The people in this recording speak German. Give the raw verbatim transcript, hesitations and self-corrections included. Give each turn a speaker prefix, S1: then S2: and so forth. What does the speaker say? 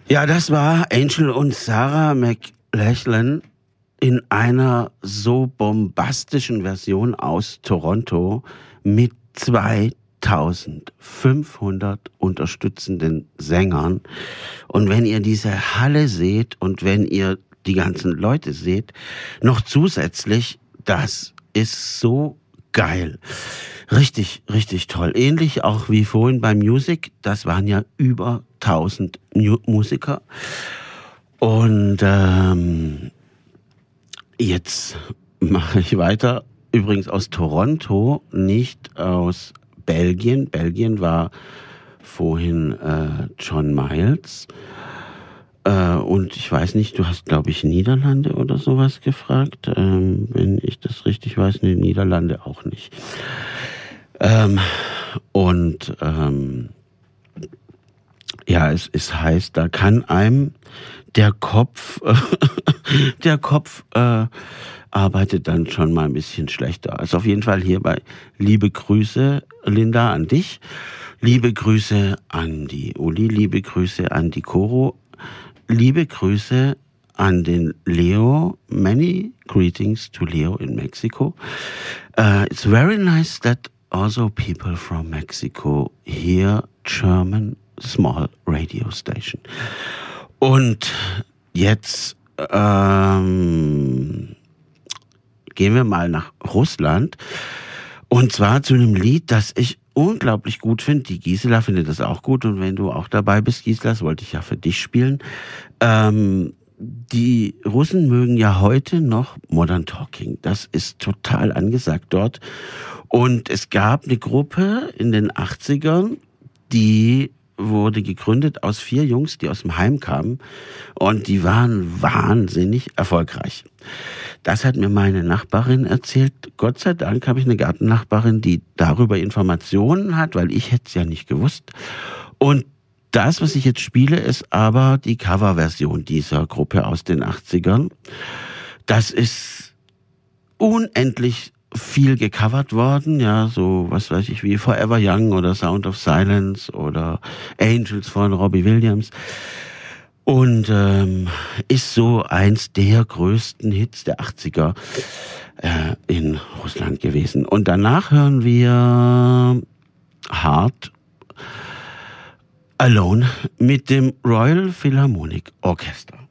S1: Ja, das war Angel und Sarah McLachlan in einer so bombastischen Version aus Toronto mit zweitausendfünfhundert unterstützenden Sängern. Und wenn ihr diese Halle seht und wenn ihr die ganzen Leute seht, noch zusätzlich, das ist so geil. Richtig, richtig toll. Ähnlich auch wie vorhin bei Music. Das waren ja über tausend Mu- Musiker. Und ähm, jetzt mache ich weiter. Übrigens aus Toronto, nicht aus Belgien. Belgien war vorhin äh, John Miles. Äh, und ich weiß nicht, du hast, glaube ich, Niederlande oder sowas gefragt. Ähm, wenn ich das richtig weiß, nee, Niederlande auch nicht. Ähm, und ähm, ja, es, es heißt, da kann einem der Kopf, der Kopf äh, arbeitet dann schon mal ein bisschen schlechter. Also auf jeden Fall hierbei liebe Grüße, Linda, an dich. Liebe Grüße an die Uli, liebe Grüße an die Coro. Liebe Grüße an den Leo. Many greetings to Leo in Mexico. Uh, it's very nice that also people from Mexico hear German small radio station. Und jetzt ähm, gehen wir mal nach Russland. Und zwar zu einem Lied, das ich unglaublich gut finde. Die Gisela findet das auch gut. Und wenn du auch dabei bist, Gisela, das wollte ich ja für dich spielen. Ähm, die Russen mögen ja heute noch Modern Talking. Das ist total angesagt dort. Und es gab eine Gruppe in den achtzigern, die wurde gegründet aus vier Jungs, die aus dem Heim kamen. Und die waren wahnsinnig erfolgreich. Das hat mir meine Nachbarin erzählt. Gott sei Dank habe ich eine Gartennachbarin, die darüber Informationen hat, weil ich hätte es ja nicht gewusst. Und das, was ich jetzt spiele, ist aber die Coverversion dieser Gruppe aus den achtzigern. Das ist unendlich viel gecovert worden, ja, so, was weiß ich, wie Forever Young oder Sound of Silence oder Angels von Robbie Williams. Und ähm, ist so eins der größten Hits der achtziger äh, in Russland gewesen. Und danach hören wir Heart Alone mit dem Royal Philharmonic Orchestra.